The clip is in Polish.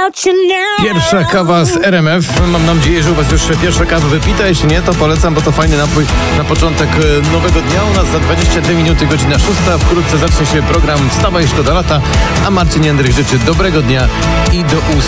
Pierwsza kawa z RMF. Mam nadzieję, że u was już pierwsza kawa wypita. Jeśli nie, to polecam, bo to fajny napój na początek nowego dnia. U nas za 22 minuty, godzina 6. Wkrótce zacznie się program Wstawaj, szkoda lata. A Marcin Jędrych życzy dobrego dnia i do usłyszenia.